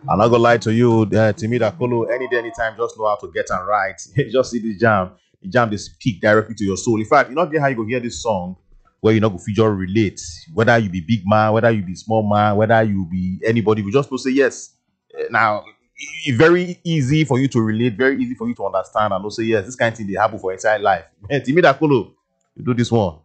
I'm not gonna lie to you, Timmy Dakolo, any day, anytime, just know how to get and right. Just see this jam. The jam they speak directly to your soul. In fact, you not get how you go hear this song where you not go feature relate. Whether you be big man, whether you be small man, whether you be anybody, we just go say yes. Now very easy for you to relate, very easy for you to understand, and also yes, this kind of thing they happen for entire life. Timmy Dakolo, you do this one.